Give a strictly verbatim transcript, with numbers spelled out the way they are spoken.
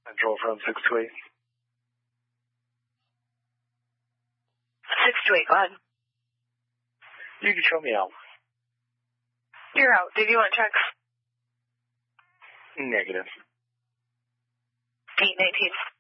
Control from six two eight. six two eight, go ahead. You can show me out. You're out. Did you want to check? Negative. eight nineteen.